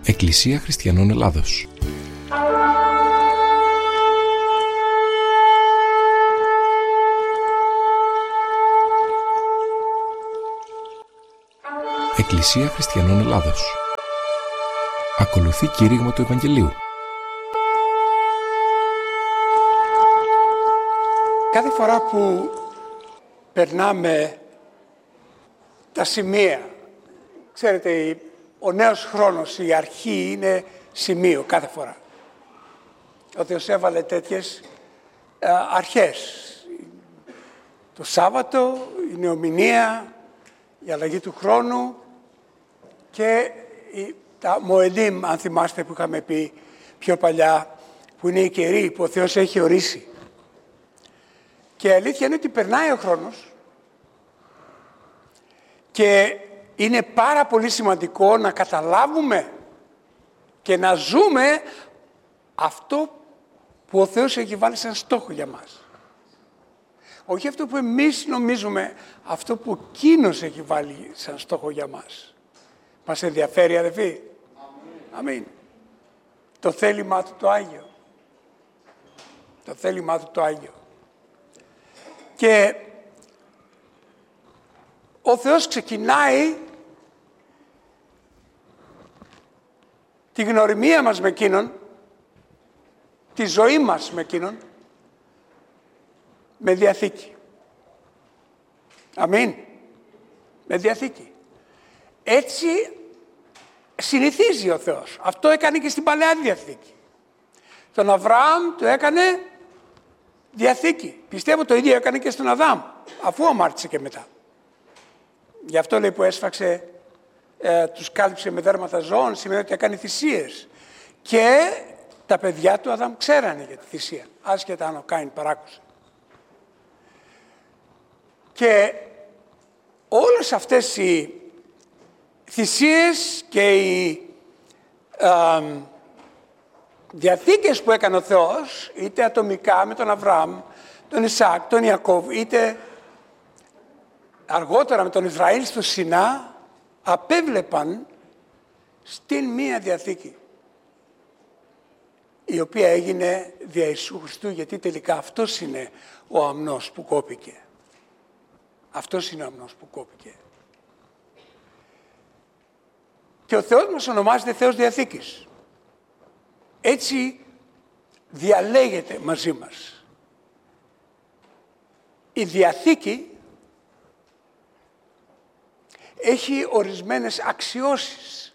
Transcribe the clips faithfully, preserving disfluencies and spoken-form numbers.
Εκκλησία Χριστιανών Ελλάδος. Εκκλησία Χριστιανών Ελλάδος. Ακολουθεί κήρυγμα του Ευαγγελίου. Κάθε φορά που περνάμε τα σημεία, ξέρετε, ο νέος χρόνος, η αρχή είναι σημείο κάθε φορά. Ο Θεός έβαλε τέτοιες α, αρχές. Το Σάββατο, η νεομηνία, η αλλαγή του χρόνου και η, τα Μοελίμ, αν θυμάστε, που είχαμε πει πιο παλιά, που είναι οι καιροί που ο Θεός έχει ορίσει. Και η αλήθεια είναι ότι περνάει ο χρόνος και είναι πάρα πολύ σημαντικό να καταλάβουμε και να ζούμε αυτό που ο Θεός έχει βάλει σαν στόχο για μας. Όχι αυτό που εμείς νομίζουμε, αυτό που Εκείνος έχει βάλει σαν στόχο για μας. Μας ενδιαφέρει, αδελφοί? Αμήν. Το θέλημά του το Άγιο. Το θέλημά του το Άγιο. Και ο Θεός ξεκινάει τη γνωριμία μας με Εκείνον, τη ζωή μας με Εκείνον, με διαθήκη. Αμήν. Με διαθήκη. Έτσι συνηθίζει ο Θεός. Αυτό έκανε και στην Παλαιά Διαθήκη. Τον Αβραάμ του έκανε διαθήκη. Πιστεύω το ίδιο έκανε και στον Αδάμ, αφού αμάρτησε και μετά. Γι' αυτό λέει που έσφαξε, ε, τους κάλυψε με δέρματα ζώων, σημαίνει ότι έκανε θυσίες. Και τα παιδιά του Αδάμ ξέρανε για τη θυσία, άσχετα αν ο Κάιν παράκουσε. Και όλες αυτές οι θυσίες και οι ε, διαθήκες που έκανε ο Θεός, είτε ατομικά με τον Αβραάμ, τον Ισαάκ, τον Ιακώβ, είτε αργότερα με τον Ισραήλ στο Σινά, απέβλεπαν στην μία διαθήκη, η οποία έγινε δια Ιησού Χριστού, γιατί τελικά αυτός είναι ο αμνός που κόπηκε. Αυτός είναι ο αμνός που κόπηκε. Και ο Θεός μας ονομάζεται Θεός Διαθήκης. Έτσι διαλέγεται μαζί μας. Η Διαθήκη έχει ορισμένες αξιώσεις,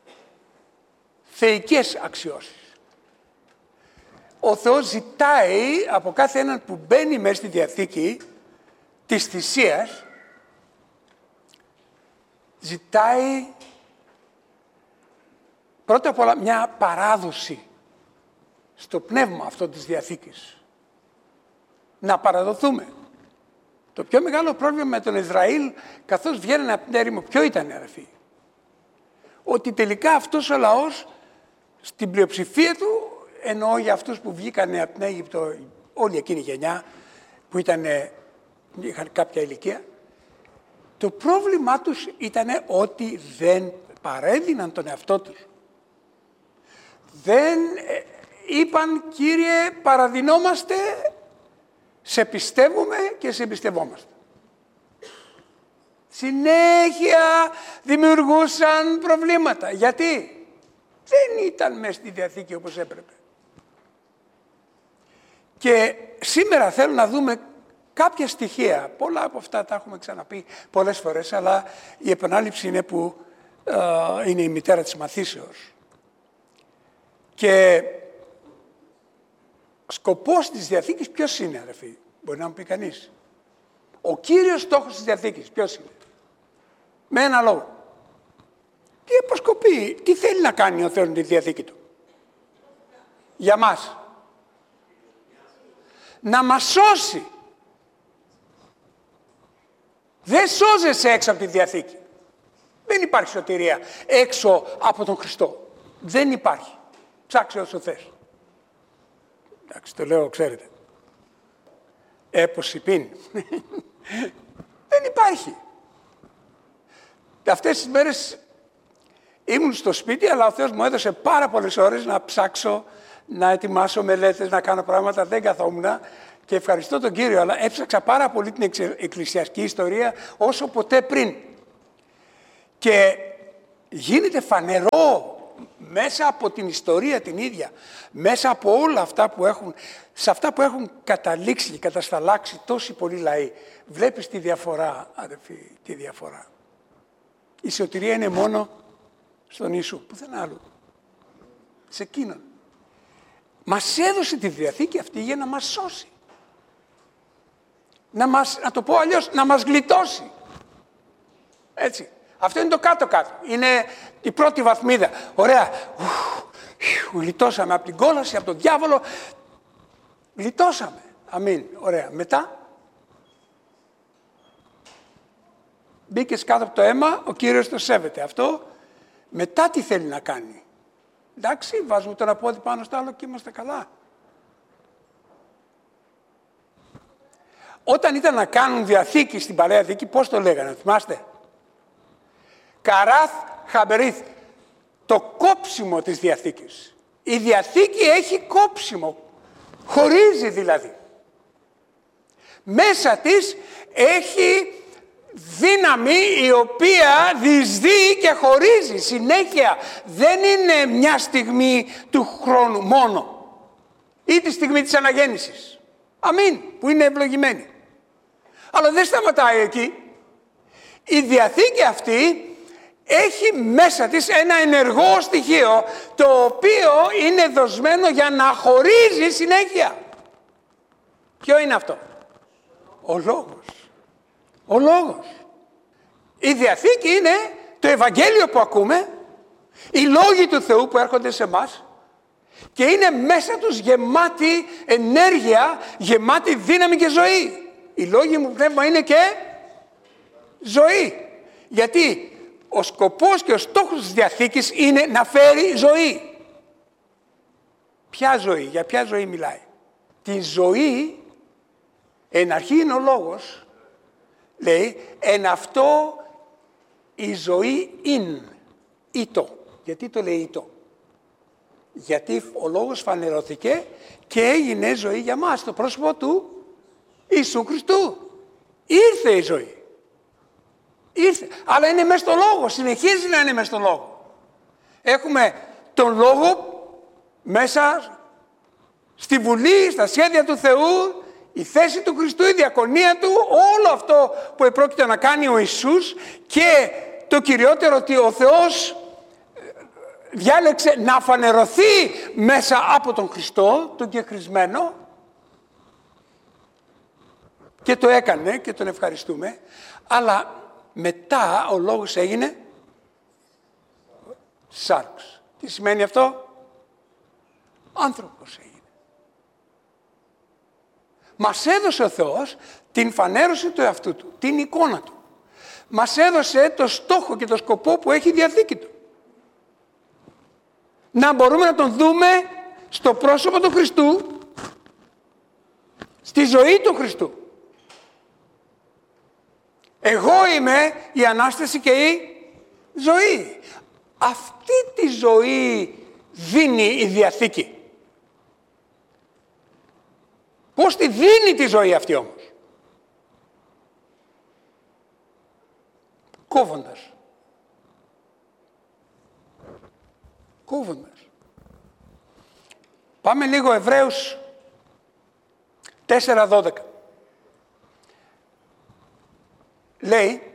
θεϊκές αξιώσεις. Ο Θεός ζητάει από κάθε έναν που μπαίνει μέσα στη Διαθήκη της θυσίας, ζητάει πρώτα απ' όλα μια παράδοση στο πνεύμα αυτό της Διαθήκης. Να παραδοθούμε. Το πιο μεγάλο πρόβλημα με τον Ισραήλ, καθώς βγαίνανε από την έρημο, ποιο ήταν, αδελφοί? Ότι τελικά αυτός ο λαός, στην πλειοψηφία του, εννοώ για αυτούς που βγήκανε από την Αίγυπτο, όλη εκείνη η γενιά, που ήταν, είχαν κάποια ηλικία, το πρόβλημά τους ήταν ότι δεν παρέδιναν τον εαυτό τους. Δεν είπαν, Κύριε, παραδεινόμαστε, σε πιστεύουμε και σε εμπιστευόμαστε. Συνέχεια δημιουργούσαν προβλήματα. Γιατί? Δεν ήταν μέσα στη Διαθήκη όπως έπρεπε. Και σήμερα θέλω να δούμε κάποια στοιχεία. Πολλά από αυτά τα έχουμε ξαναπεί πολλές φορές, αλλά η επανάληψη είναι που ε, είναι η μητέρα της μαθήσεως. Και σκοπός της Διαθήκης ποιος είναι, αδελφοί? Μπορεί να μου πει κανείς. Ο κύριος στόχος της Διαθήκης ποιος είναι? Με ένα λόγο. Τι αποσκοπεί, τι θέλει να κάνει ο Θεός με τη Διαθήκη του? Για μας. Να μας σώσει. Δεν σώζεσαι έξω από τη Διαθήκη. Δεν υπάρχει σωτηρία έξω από τον Χριστό. Δεν υπάρχει. Ψάξε όσο θες. Εντάξει, το λέω, ξέρετε. Έποση πίν. Δεν υπάρχει. Αυτές τις μέρες ήμουν στο σπίτι, αλλά ο Θεός μου έδωσε πάρα πολλές ώρες να ψάξω, να ετοιμάσω μελέτες, να κάνω πράγματα. Δεν καθόμουν και ευχαριστώ τον Κύριο, αλλά έψαξα πάρα πολύ την εκκλησιαστική ιστορία όσο ποτέ πριν. Και γίνεται φανερό μέσα από την ιστορία την ίδια, μέσα από όλα αυτά που έχουν, σε αυτά που έχουν καταλήξει και κατασταλάξει τόσοι πολλοί λαοί. Βλέπεις τη διαφορά, αδελφοί, τη διαφορά. Η σωτηρία είναι μόνο στον Ιησού, πουθενά άλλο. Σε εκείνον. Μας έδωσε τη Διαθήκη αυτή για να μας σώσει. Να, μας, να το πω αλλιώς, να μας γλιτώσει. Έτσι. Αυτό είναι το κάτω-κάτω. Είναι η πρώτη βαθμίδα. Ωραία. Γλιτώσαμε από την κόλαση, από τον διάβολο. Γλιτώσαμε. Αμήν. Ωραία. Μετά. Μπήκες κάτω από το αίμα, ο Κύριος το σέβεται. Αυτό. Μετά τι θέλει να κάνει. Εντάξει, βάζουμε τον απόδι πάνω στο άλλο και είμαστε καλά. Όταν ήταν να κάνουν διαθήκη στην Παλαιά Διαθήκη, πώς το λέγανε, θυμάστε. Καράθ χαμπερίθ, το κόψιμο της Διαθήκης. Η Διαθήκη έχει κόψιμο, χωρίζει δηλαδή. Μέσα της έχει δύναμη η οποία διεισδύει και χωρίζει συνέχεια. Δεν είναι μια στιγμή του χρόνου μόνο. Ή τη στιγμή της αναγέννησης. Αμήν, που είναι ευλογημένη. Αλλά δεν σταματάει εκεί. Η Διαθήκη αυτή έχει μέσα της ένα ενεργό στοιχείο το οποίο είναι δοσμένο για να χωρίζει συνέχεια. Ποιο είναι αυτό? Ο Λόγος. Ο Λόγος. Η Διαθήκη είναι το Ευαγγέλιο που ακούμε, οι Λόγοι του Θεού που έρχονται σε εμάς και είναι μέσα τους γεμάτη ενέργεια, γεμάτη δύναμη και ζωή. Οι Λόγοι μου πνεύμα είναι και ζωή. Γιατί ο σκοπός και ο στόχος της Διαθήκης είναι να φέρει ζωή. Ποια ζωή, για ποια ζωή μιλάει? Τη ζωή, εν αρχή είναι ο Λόγος, λέει, εν αυτό η ζωή είναι ήτο. Γιατί το λέει ήτο? Γιατί ο Λόγος φανερώθηκε και έγινε ζωή για μας, το πρόσωπο του Ιησού Χριστού. Ήρθε η ζωή. Ήρθε. Αλλά είναι μέσα στο Λόγο, συνεχίζει να είναι μέσα στο Λόγο. Έχουμε τον Λόγο μέσα στη Βουλή, στα σχέδια του Θεού, η θέση του Χριστού, η διακονία του, όλο αυτό που επρόκειτο να κάνει ο Ιησούς και το κυριότερο ότι ο Θεός διάλεξε να φανερωθεί μέσα από τον Χριστό, τον κεχρισμένο, και το έκανε και τον ευχαριστούμε, αλλά μετά ο Λόγος έγινε σάρξ. Τι σημαίνει αυτό? Άνθρωπος έγινε. Μας έδωσε ο Θεός την φανέρωση του εαυτού του, την εικόνα του. Μας έδωσε το στόχο και το σκοπό που έχει η Διαθήκη του. Να μπορούμε να τον δούμε στο πρόσωπο του Χριστού, στη ζωή του Χριστού. Εγώ είμαι η Ανάσταση και η ζωή. Αυτή τη ζωή δίνει η Διαθήκη. Πώς τη δίνει τη ζωή αυτή όμως? Κόβοντας. Κόβοντας. Πάμε λίγο Εβραίους τέσσερα δώδεκα. Λέει,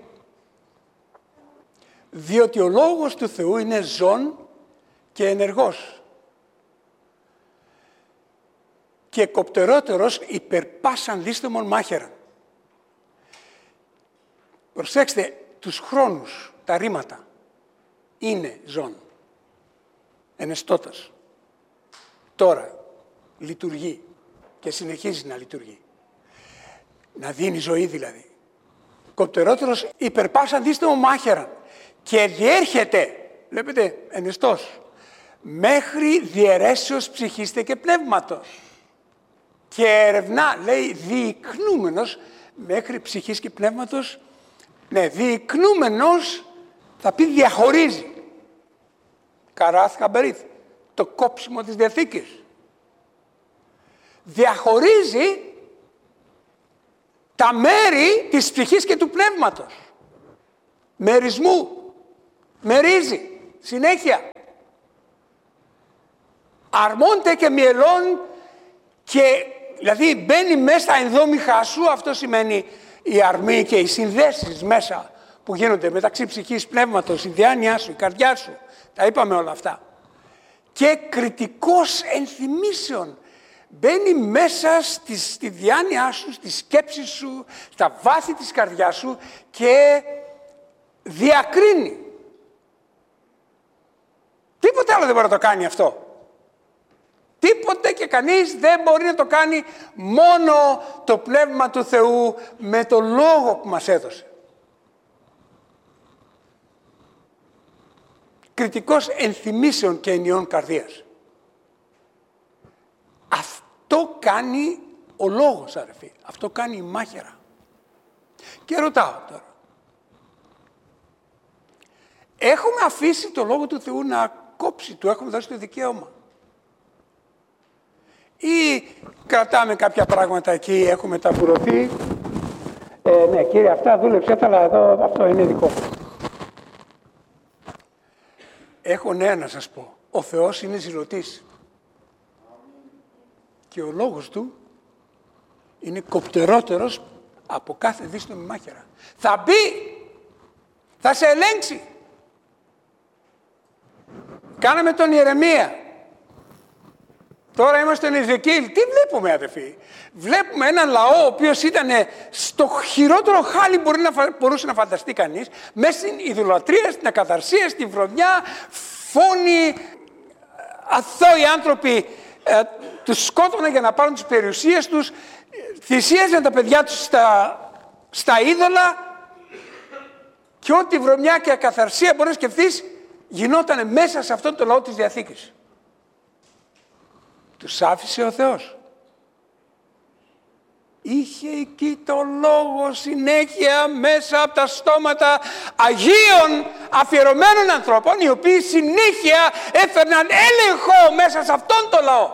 διότι ο Λόγος του Θεού είναι ζών και ενεργός και κοπτερότερος υπερπάσαν δίστομον μάχαιραν. Προσέξτε, τους χρόνους, τα ρήματα, είναι ζών, ενεστώτας. Τώρα λειτουργεί και συνεχίζει να λειτουργεί. Να δίνει ζωή δηλαδή. Κοπτερότερος υπερπάσαν δίστομον μάχαιραν και διέρχεται, βλέπετε, ενεστός, μέχρι διαιρέσεως ψυχήστε και πνεύματος. Και ερευνά, λέει, διεικνούμενος μέχρι ψυχής και πνεύματος. Ναι, διεικνούμενος θα πει διαχωρίζει. Καράθ Χαμπερίθ, το κόψιμο της Διαθήκης. Διαχωρίζει τα μέρη της ψυχής και του πνεύματος. Μερισμού. Μερίζει. Συνέχεια. Αρμόνται και μυελών και δηλαδή μπαίνει μέσα στα ενδόμηχα σου. Αυτό σημαίνει η αρμή και οι συνδέσεις μέσα που γίνονται μεταξύ ψυχής, πνεύματος, η διάνοιά σου, η καρδιά σου. Τα είπαμε όλα αυτά. Και κριτικός ενθυμήσεων. Μπαίνει μέσα στη, στη διάνοιά σου, στη σκέψη σου, στα βάθη της καρδιάς σου και διακρίνει. Τίποτε άλλο δεν μπορεί να το κάνει αυτό. Τίποτε και κανείς δεν μπορεί να το κάνει, μόνο το Πνεύμα του Θεού με το Λόγο που μας έδωσε. Κριτικός ενθυμήσεων και ενιών καρδίας. Αυτό κάνει ο Λόγος, αδερφοί. Αυτό κάνει η μάχαιρα. Και ρωτάω τώρα. Έχουμε αφήσει το Λόγο του Θεού να κόψει, του έχουμε δώσει το δικαίωμα. Ή κρατάμε κάποια πράγματα εκεί, έχουμε ταπουρωθεί. Ε, ναι, κύριε, αυτά δούλεψε, αλλά εδώ αυτό είναι δικό μου. Έχω νέα να σας πω. Ο Θεός είναι ζηλωτής. Και ο λόγος του είναι κοπτερότερος από κάθε δύστομη μάχαιρα. Θα μπει, θα σε ελέγξει. Κάναμε τον Ιερεμία. Τώρα είμαστε στον Εζεκίλ. Τι βλέπουμε, αδελφοί? Βλέπουμε έναν λαό ο οποίος ήταν στο χειρότερο χάλι μπορεί να, μπορούσε να φανταστεί κανείς, μέσα στην ειδωλατρία, στην ακαθαρσία, στην βρονιά, φόνοι, αθώοι άνθρωποι ε, τους σκότωναν για να πάρουν τις περιουσίες τους, θυσίαζαν τα παιδιά τους στα, στα είδωλα και ό,τι βρωμιά και ακαθαρσία μπορεί να σκεφτείς γινόταν μέσα σε αυτόν τον λαό της Διαθήκης. Τους άφησε ο Θεός. Είχε εκεί το λόγο συνέχεια μέσα από τα στόματα Αγίων αφιερωμένων ανθρώπων, οι οποίοι συνέχεια έφερναν έλεγχο μέσα σε αυτόν τον λαό.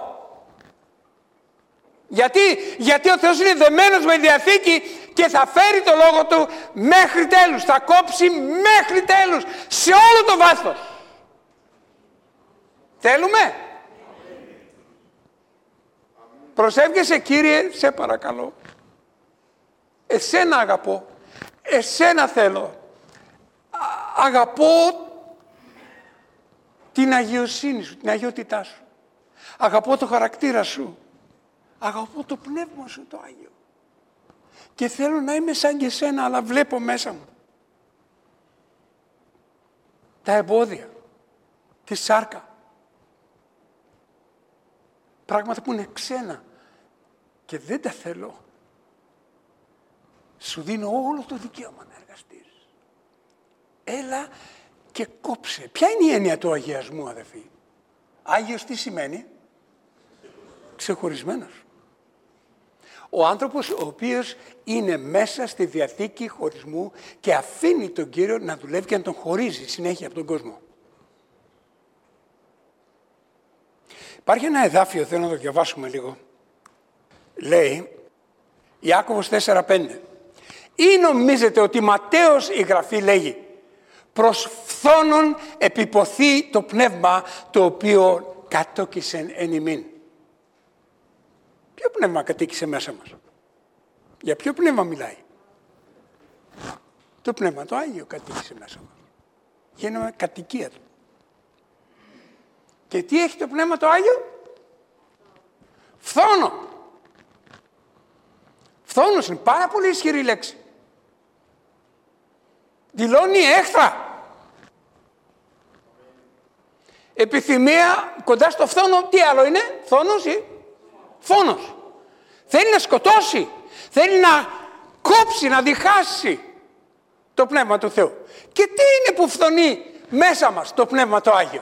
Γιατί, γιατί ο Θεός είναι δεμένος με Διαθήκη και θα φέρει το λόγο του μέχρι τέλους. Θα κόψει μέχρι τέλους σε όλο το βάθος. Θέλουμε? Προσεύχεσαι, Κύριε, σε παρακαλώ. Εσένα αγαπώ. Εσένα θέλω. Α, αγαπώ την αγιοσύνη σου, την αγιότητά σου. Αγαπώ το χαρακτήρα σου. Αγαπώ το πνεύμα σου το Άγιο. Και θέλω να είμαι σαν και εσένα, αλλά βλέπω μέσα μου τα εμπόδια, τη σάρκα. Πράγματα που είναι ξένα και δεν τα θέλω. Σου δίνω όλο το δικαίωμα να εργαστείς. Έλα και κόψε. Ποια είναι η έννοια του αγιασμού, αδελφοί? Άγιος τι σημαίνει? Ξεχωρισμένος. Ο άνθρωπος ο οποίος είναι μέσα στη διαθήκη χωρισμού και αφήνει τον Κύριο να δουλεύει και να τον χωρίζει συνέχεια από τον κόσμο. Υπάρχει ένα εδάφιο, θέλω να το διαβάσουμε λίγο. Λέει, Ιάκωβος τέσσερα πέντε. Ή νομίζετε ότι Ματθαίος η Γραφή λέγει, προς φθόνον επιποθεί το πνεύμα το οποίο κατόκισεν εν ημίν. Ποιο πνεύμα κατοίκησε μέσα μας? Για ποιο πνεύμα μιλάει? Το πνεύμα το Άγιο κατοίκησε μέσα μας. Γίναμε κατοικία του. Και τι έχει το πνεύμα το Άγιο? Φθόνο. Φθόνος είναι πάρα πολύ ισχυρή λέξη. Δηλώνει έχθρα. Επιθυμία κοντά στο φθόνο, τι άλλο είναι? Φθόνος ή φόνος. Θέλει να σκοτώσει. Θέλει να κόψει, να διχάσει το πνεύμα του Θεού. Και τι είναι που φθονεί μέσα μας το πνεύμα το Άγιο?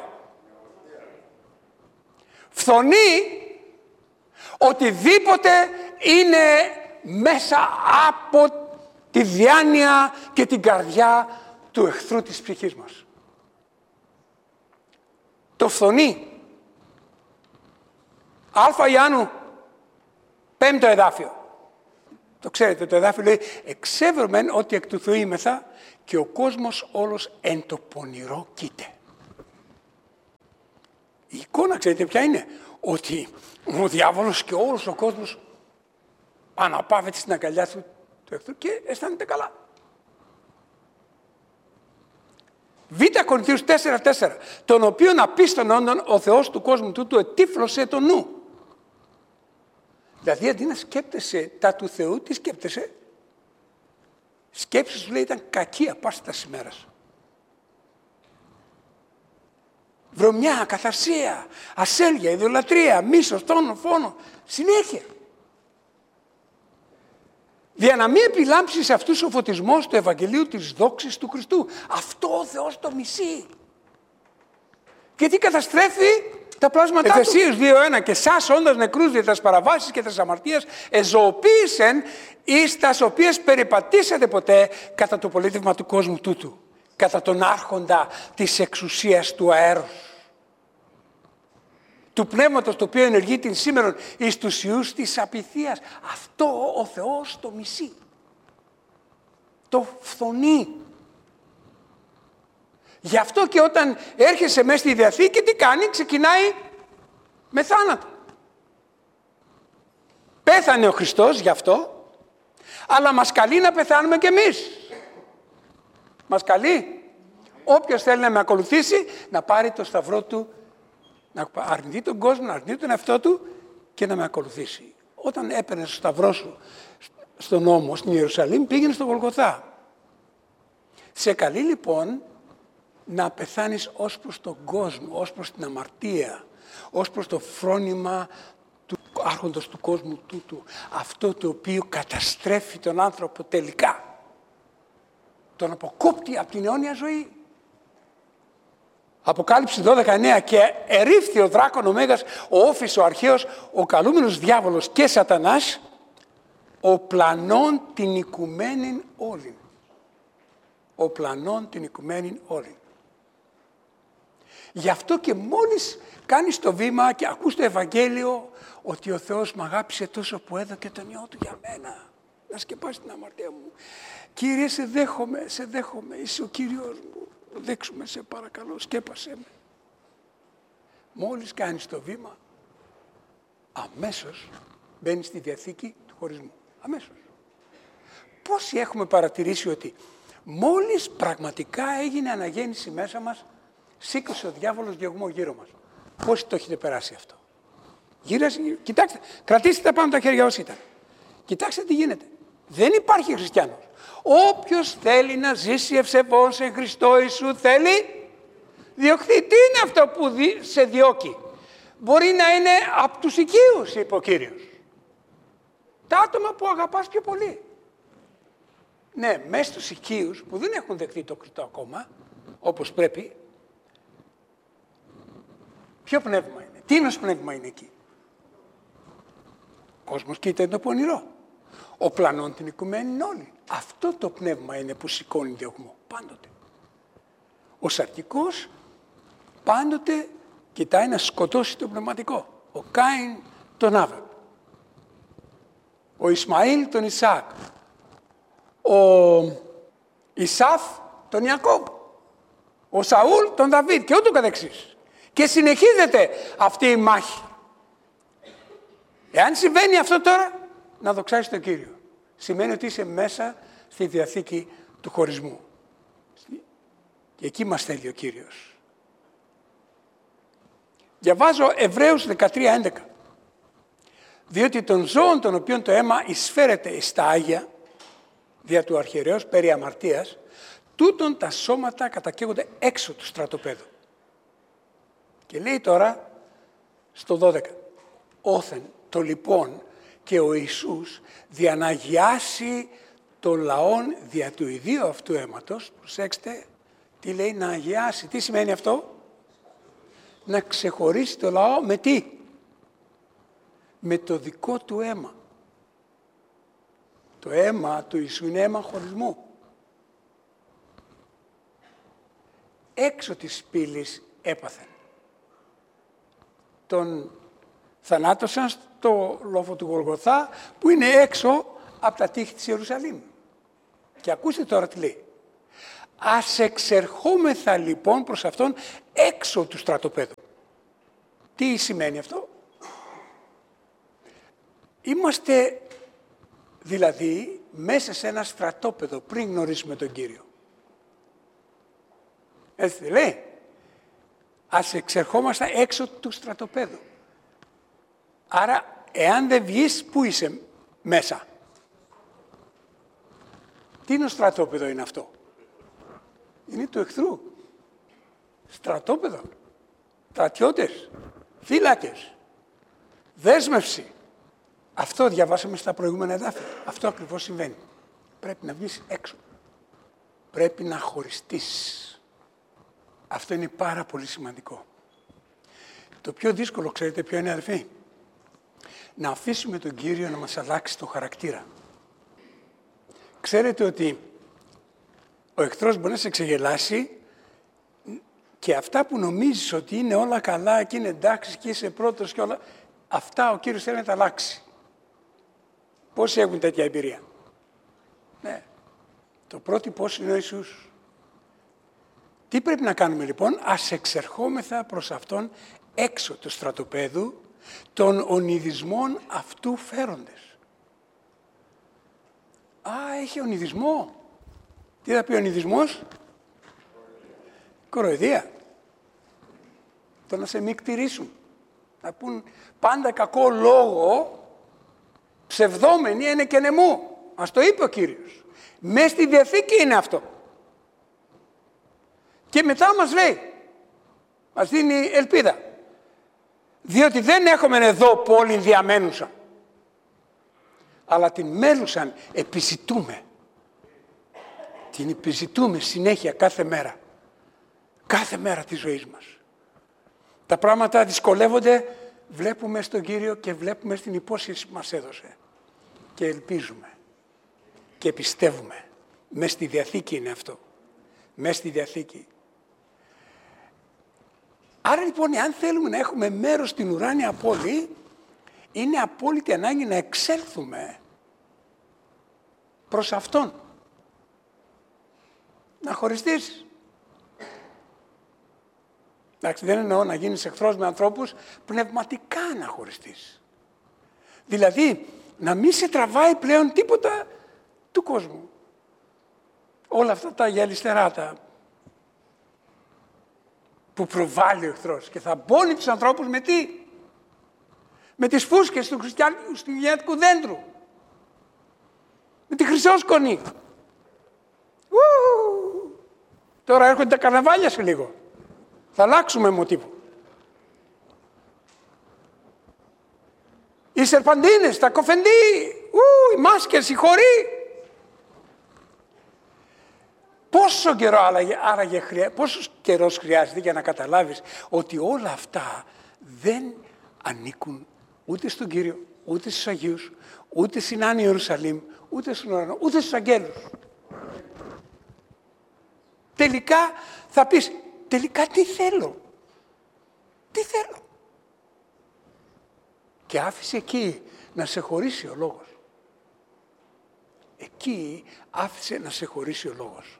Φθονεί οτιδήποτε είναι μέσα από τη διάνοια και την καρδιά του εχθρού της ψυχής μας. το φθονεί. Α Ιωάννου, πέμπτο εδάφιο. Το ξέρετε, το εδάφιο λέει «Εξεύρομεν ότι εκ του Θεού είμεθα και ο κόσμος όλος εν το πονηρό κοίται». Η εικόνα ξέρετε ποια είναι? Ότι ο διάβολος και όλος ο κόσμος αναπαύεται στην αγκαλιά του, του εχθρού και αισθάνεται καλά. Β Κορινθίους τέσσερα τέσσερα, τον οποίον απίστων όντων ο Θεός του κόσμου τούτου ετύφλωσε το νου. Δηλαδή αντί να σκέπτεσαι τα του Θεού, τι σκέπτεσαι? Σκέψη σου λέει ήταν κακία πάστα ημέρας. Βρωμιά, ακαθαρσία, ασέλγεια, ειδωλατρία, μίσος, τόνο, φόνο, συνέχεια. Για να μην επιλάμψει σε αυτούς ο φωτισμός του Ευαγγελίου της δόξης του Χριστού. Αυτό ο Θεός το μισεί. Και τι καταστρέφει? Τα πλάσματά του. Εφεσίους δύο ένα, και σας όντας νεκρούς δια τας παραβάσεις και τας αμαρτίας εζωοποίησεν εις τας οποίες περιπατήσατε ποτέ κατά το πολίτευμα του κόσμου τούτου, κατά τον άρχοντα της εξουσίας του αέρος, του πνεύματος το οποίο ενεργεί την σήμερον εις τους ιούς της απειθίας. Αυτό ο Θεός το μισεί. Το φθονεί. Γι' αυτό και όταν έρχεσαι μέσα στη Διαθήκη, τι κάνει? Ξεκινάει με θάνατο. Πέθανε ο Χριστός γι' αυτό, αλλά μας καλεί να πεθάνουμε κι εμείς. Μας καλεί. Όποιος θέλει να με ακολουθήσει, να πάρει το σταυρό του, να αρνηθεί τον κόσμο, να αρνηθεί τον εαυτό του και να με ακολουθήσει. Όταν έπαιρνε το σταυρό σου στον νόμο, στην Ιερουσαλήμ, πήγαινε στο Γολγοθά. Σε καλεί λοιπόν να πεθάνεις ως προς τον κόσμο, ως προς την αμαρτία, ως προς το φρόνημα του άρχοντος του κόσμου τούτου. Αυτό το οποίο καταστρέφει τον άνθρωπο τελικά. Τον αποκόπτει από την αιώνια ζωή. Αποκάλυψη δώδεκα εννέα, και ερήφθη ο δράκων ο Μέγας, ο Όφης, ο αρχαίος, ο καλούμενος διάβολος και σατανάς, ο πλανών την οικουμένην όλην. Ο πλανών την οικουμένην όλην. Γι' αυτό και μόλις κάνεις το βήμα και ακούς το Ευαγγέλιο, ότι ο Θεός μ' αγάπησε τόσο που έδωκε τον Υιό Του για μένα, να σκεπάσει την αμαρτία μου. Κύριε, σε δέχομαι, σε δέχομαι, είσαι ο Κύριος μου, δέξουμε σε παρακαλώ, σκέπασέ με. Μόλις κάνεις το βήμα, αμέσως μπαίνεις στη Διαθήκη του χωρισμού. Αμέσως. Πόσοι έχουμε παρατηρήσει ότι μόλις πραγματικά έγινε αναγέννηση μέσα μας, σήκωσε ο διάβολος διωγμό γύρω μας. Πόσοι το έχετε περάσει αυτό? Γύρασε, κοιτάξτε, κρατήστε τα πάνω τα χέρια όσοι ήταν. Κοιτάξτε τι γίνεται. Δεν υπάρχει χριστιανός. Όποιος θέλει να ζήσει ευσεβώς σε Χριστό Ιησού θέλει διωχθεί. Τι είναι αυτό που σε διώκει? Μπορεί να είναι από τους οικείους, είπε ο Κύριος. Τα άτομα που αγαπάς πιο πολύ. Ναι, μέσα στους οικείους που δεν έχουν δεχθεί το Χριστό ακόμα, όπως πρέπει, ποιο πνεύμα είναι? Τι είναι πνεύμα είναι εκεί? Ο κόσμος κοίτα το πονηρό. Ο πλανών την οικουμένη όλη. Αυτό το πνεύμα είναι που σηκώνει διωγμό πάντοτε. Ο σαρκικός πάντοτε κοιτάει να σκοτώσει το πνευματικό. Ο Κάιν τον Άβελ. Ο Ισμαήλ τον Ισαάκ. Ο Ισάφ τον Ιακώβ. Ο Σαούλ τον Δαβίδ και ούτω καθεξής. Και συνεχίζεται αυτή η μάχη. Εάν συμβαίνει αυτό τώρα, να δοξάσεις τον Κύριο. Σημαίνει ότι είσαι μέσα στη Διαθήκη του χωρισμού. Και εκεί μας θέλει ο Κύριος. Διαβάζω Εβραίους δεκατρία έντεκα. Διότι των ζώων των οποίων το αίμα εισφέρεται εις τα Άγια, δια του αρχιερέως περί αμαρτίας, τούτον τα σώματα κατακαίγονται έξω του στρατοπέδου. Και λέει τώρα στο δώδεκα. Όθεν το λοιπόν και ο Ιησούς δια να αγιάσει το λαόν δια του ιδίου αυτού αίματος. Προσέξτε τι λέει, να αγιάσει. Τι σημαίνει αυτό? Να ξεχωρίσει το λαό με τι? Με το δικό του αίμα. Το αίμα του Ιησού είναι αίμα χωρισμού. Έξω της πύλης έπαθεν. τον θανάτωσαν στο λόφο του Γολγοθά, που είναι έξω από τα τείχη της Ιερουσαλήμ. Και ακούστε τώρα τι λέει. Ας εξερχόμεθα λοιπόν προς αυτόν έξω του στρατοπέδου. Τι σημαίνει αυτό? Είμαστε δηλαδή μέσα σε ένα στρατόπεδο πριν γνωρίσουμε τον Κύριο. Έτσι δεν λέει? Ας εξερχόμαστε έξω του στρατοπέδου. Άρα, εάν δεν βγεις, πού είσαι μέσα? Τι είναι ο στρατόπεδο είναι αυτό? Είναι του εχθρού. Στρατόπεδο. Στρατιώτες. Φύλακες. Δέσμευση. Αυτό διαβάσαμε στα προηγούμενα εδάφια. Αυτό ακριβώς συμβαίνει. Πρέπει να βγεις έξω. Πρέπει να χωριστείς. Αυτό είναι πάρα πολύ σημαντικό. Το πιο δύσκολο, ξέρετε ποιο είναι, αδερφοί? Να αφήσουμε τον Κύριο να μας αλλάξει το χαρακτήρα. Ξέρετε ότι ο εχθρός μπορεί να σε ξεγελάσει και αυτά που νομίζεις ότι είναι όλα καλά και είναι εντάξει και είσαι πρώτος και όλα, αυτά ο Κύριος θέλει να τα αλλάξει. Πόσοι έχουν τέτοια εμπειρία? Ναι. Το πρώτο πώς είναι ο Ιησούς. Τι πρέπει να κάνουμε λοιπόν? Ας εξερχόμεθα προς Αυτόν έξω του στρατοπέδου των ονειδισμών αυτού φέροντες. Α, έχει ονειδισμό. Τι θα πει ονειδισμός? Κοροϊδία. Το να σε μικτηρίσουν. Να πούν πάντα κακό λόγο, ψευδόμενοι είναι και νεμού. Μας το είπε ο Κύριος. Μες στη Διαθήκη είναι αυτό. Και μετά μας λέει, μας δίνει ελπίδα. Διότι δεν έχουμε εδώ πόλη διαμένουσα, αλλά την μέλουσαν επιζητούμε. Την επιζητούμε συνέχεια κάθε μέρα. Κάθε μέρα της ζωής μας. Τα πράγματα δυσκολεύονται, βλέπουμε στον Κύριο και βλέπουμε στην υπόσχεση που μας έδωσε. Και ελπίζουμε. Και πιστεύουμε. Μες στη Διαθήκη είναι αυτό. Μες στη Διαθήκη. Άρα λοιπόν, αν θέλουμε να έχουμε μέρος στην ουράνια πόλη, είναι απόλυτη ανάγκη να εξέλθουμε προς Αυτόν. Να χωριστείς. Εντάξει, δεν εννοώ να γίνεις εχθρός με ανθρώπους, πνευματικά να χωριστείς. Δηλαδή, να μην σε τραβάει πλέον τίποτα του κόσμου. Όλα αυτά τα γυαλιστερά, τα που προβάλλει ο εχθρός και θα μπώνει τους ανθρώπους με τι? Με τις φούσκες του χριστιανικού δέντρου. Με τη χρυσόσκονη. Ου! Τώρα έρχονται τα καρναβάλια σε λίγο. Θα αλλάξουμε μοτίβο. Οι σερπαντίνες, τα κοφεντί, ου, οι μάσκες, οι χοροί. Πόσο καιρό άραγε, χρειά, πόσος καιρός χρειάζεται για να καταλάβεις ότι όλα αυτά δεν ανήκουν ούτε στον Κύριο, ούτε στους Αγίους, ούτε στην Άννη Ιερουσαλήμ, ούτε στον ουρανό, ούτε στους αγγέλους. Τελικά θα πεις, τελικά τι θέλω, τι θέλω. Και άφησε εκεί να σε χωρίσει ο λόγος. Εκεί άφησε να σε χωρίσει ο λόγος.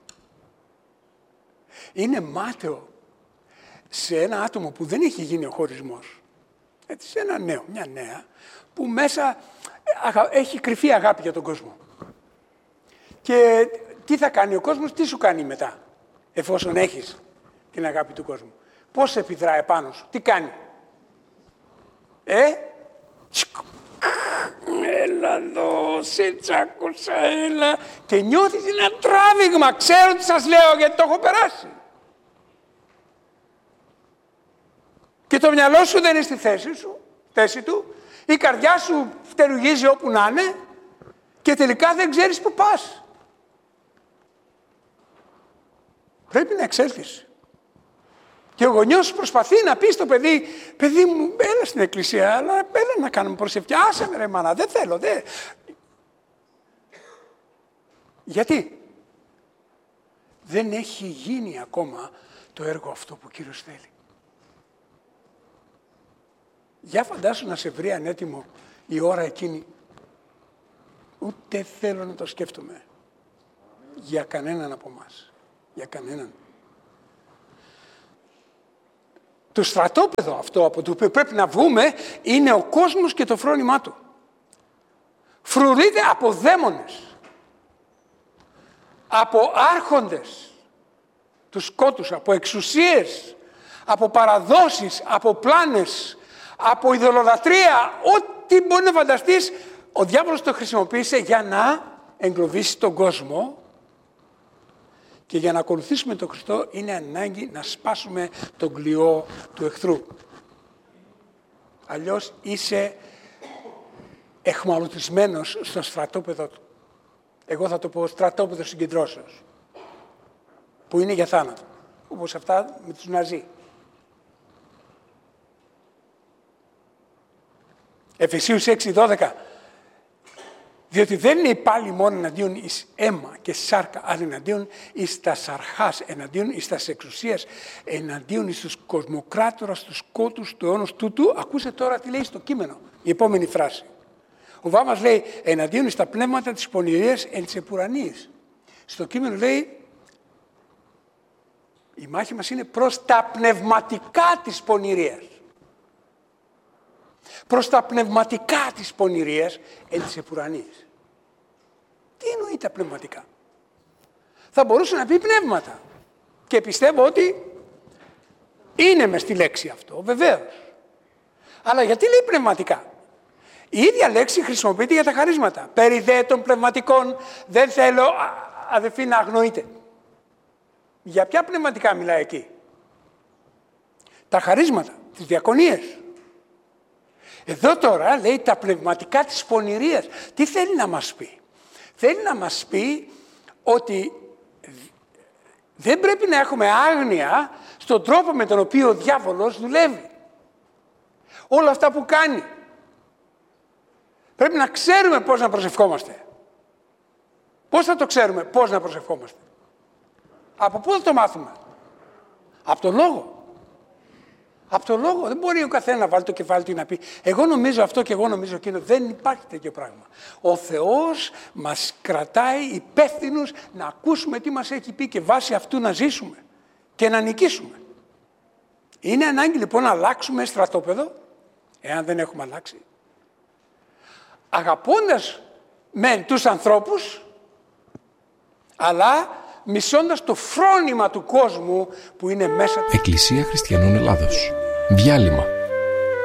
Είναι μάταιο σε ένα άτομο που δεν έχει γίνει ο χωρισμός. Έτσι, σε ένα νέο, μια νέα, που μέσα έχει κρυφή αγάπη για τον κόσμο. Και τι θα κάνει ο κόσμος, τι σου κάνει μετά, εφόσον έχεις την αγάπη του κόσμου. Πώς επιδράει επάνω σου, τι κάνει. Ε, έλα εδώ, σε τσάκωσα, έλα. Και νιώθεις ένα τράβηγμα, ξέρω τι σας λέω γιατί το έχω περάσει. Και το μυαλό σου δεν είναι στη θέση σου, θέση του, η καρδιά σου φτερουγίζει όπου να είναι και τελικά δεν ξέρεις που πας. Πρέπει να εξέλθεις. Και ο γονιός προσπαθεί να πει στο παιδί, παιδί μου, έλα στην εκκλησία, αλλά έλα να κάνουμε προσευχή. Άσε με ρε μάνα, δεν θέλω, δεν. Γιατί? Δεν έχει γίνει ακόμα το έργο αυτό που ο Κύριος θέλει. Για φαντάσου να σε βρει ανέτοιμο η ώρα εκείνη. Ούτε θέλω να το σκέφτομαι. Για κανέναν από εμάς. Για κανέναν. Το στρατόπεδο αυτό από το οποίο πρέπει να βγούμε είναι ο κόσμος και το φρόνημά του. Φρουρείται από δαίμονες, από άρχοντες τους σκότους, από εξουσίες, από παραδόσεις, από πλάνες, από ειδωλολατρία, ό,τι μπορεί να φανταστείς, ο διάβολος το χρησιμοποίησε για να εγκλωβίσει τον κόσμο. Και για να ακολουθήσουμε τον Χριστό είναι ανάγκη να σπάσουμε τον κλειό του εχθρού. Αλλιώς είσαι εχμαλωτισμένος στο στρατόπεδο του. Εγώ θα το πω στρατόπεδο συγκεντρώσεως, που είναι για θάνατο, όπως αυτά με τους Ναζί. Εφεσίους έξι δώδεκα. Διότι δεν είναι πάλι μόνο εναντίον εις αίμα και σάρκα, αλλά εναντίον εις τα σαρχάς, εναντίον εις τα εξουσίας, εναντίον εις τους κοσμοκράτορας, τους σκότους του αιώνος τούτου. Ακούσε τώρα τι λέει στο κείμενο, η επόμενη φράση. Ο Βάμας λέει εναντίον εις τα πνεύματα της πονηρίας εν της επουρανίας. Στο κείμενο λέει η μάχη μας είναι προς τα πνευματικά της πονηρίας. Προς τα πνευματικά της πονηρίας εν της επουρανίας. Τι εννοεί τα πνευματικά? Θα μπορούσε να πει πνεύματα. Και πιστεύω ότι είναι μες στη λέξη αυτό, βεβαίως. Αλλά γιατί λέει πνευματικά? Η ίδια λέξη χρησιμοποιείται για τα χαρίσματα. Περί δε των πνευματικών δεν θέλω, αδελφοί, να αγνοείτε. Για ποια πνευματικά μιλάει εκεί? Τα χαρίσματα, τις διακονίες. Εδώ τώρα λέει τα πνευματικά της πονηρίας. Τι θέλει να μας πει? Θέλει να μας πει ότι δεν πρέπει να έχουμε άγνοια στον τρόπο με τον οποίο ο διάβολος δουλεύει. Όλα αυτά που κάνει. Πρέπει να ξέρουμε πώς να προσευχόμαστε. Πώς θα το ξέρουμε πώς να προσευχόμαστε? Από πού θα το μάθουμε? Από τον Λόγο. Από τον Λόγο. Δεν μπορεί ο καθένα να βάλει το κεφάλι του να πει εγώ νομίζω αυτό και εγώ νομίζω εκείνο. Δεν υπάρχει τέτοιο πράγμα. Ο Θεός μας κρατάει υπεύθυνους να ακούσουμε τι μας έχει πει και βάσει αυτού να ζήσουμε και να νικήσουμε. Είναι ανάγκη λοιπόν να αλλάξουμε στρατόπεδο, εάν δεν έχουμε αλλάξει, αγαπώντας μεν τους ανθρώπους, αλλά μισώντας το φρόνημα του κόσμου που είναι μέσα. Εκκλησία Χριστιανών Ελλάδος. Διάλειμμα.